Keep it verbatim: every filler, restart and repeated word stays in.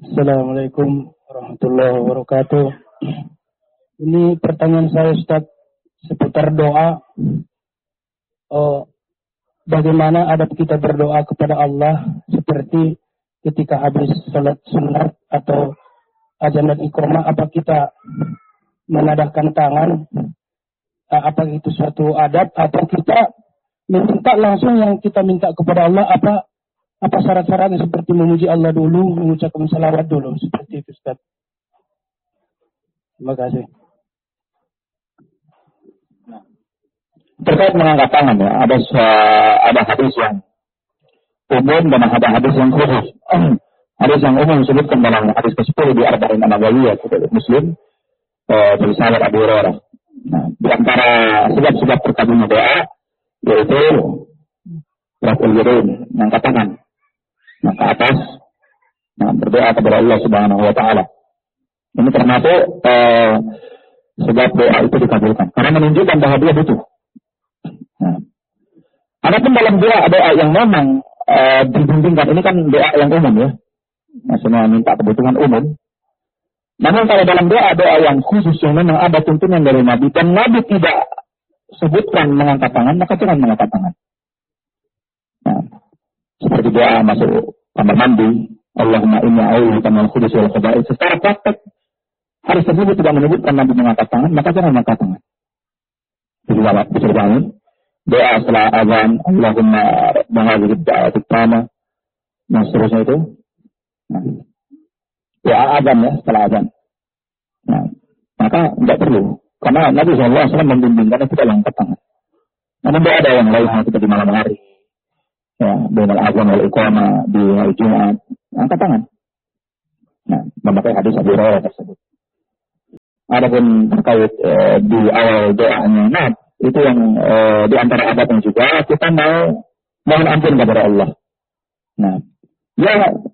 Assalamualaikum warahmatullahi wabarakatuh. Ini pertanyaan saya, Ustaz, seputar doa. Oh, bagaimana adab kita berdoa kepada Allah seperti ketika habis sholat sunat atau azan dan iqamah? Apa kita menadahkan tangan? Apa itu suatu adab atau kita meminta langsung yang kita minta kepada Allah? Apa apa syarat-syaratnya, seperti memuji Allah dulu, mengucapkan salawat dulu, seperti itu, Ustaz. Terima kasih. Terkait mengangkat tangan, ya, ada ada hadis yang umum dan ada hadis yang khusus. Hadis yang umum disebutkan dalam hadis ke sepuluh di Arba'in An-Nawawiyah dari Muslim dari sahabat Abu Hurairah. Nah, di antara sebab-sebab terkabulnya doa yaitu raful yadain, mengangkat tangan, nah, ke atas, nah, berdoa kepada Allah Subhanahu wa taala. Ini termasuk eh, sebab doa itu dikabulkan karena menunjukkan bahwa dia butuh. Nah, adapun dalam doa doa yang memang eh, dibimbingkan, ini kan doa yang umum, ya, nah, semua minta kebutuhan umum. Namun kalau dalam doa doa yang khusus yang memang ada tuntunan dari Nabi dan Nabi tidak sebutkan mengangkat tangan, maka jangan mengangkat tangan. Nah, seperti doa masuk kamar mandi, Allahumma inni a'udzubika minal khubuthi wal khaba'ith. Secara praktek hadis tersebut tidak menyebutkan Nabi mengangkat tangan, maka jangan mengangkat tangan. Bisa bisa dibangun doa setelah azan, Allahumma ba'adzib da'atik tama, dan seterusnya itu. Nah, doa azan, ya, setelah azan. Nah, maka tidak perlu, karena Nabi shallallahu alaihi wasallam membimbingkan tidak mengangkat tangan. Namun ada yang lain kita di malam hari, ya, dengan azan wal iqamah di hari Jumat, angkat tangan. Nah, memakai hadis Abu Hurairah tersebut. Adapun terkait eh, di awal doanya, nah, itu yang eh, di antara adabnya juga kita mau mohon ampun kepada Allah. Nah, ya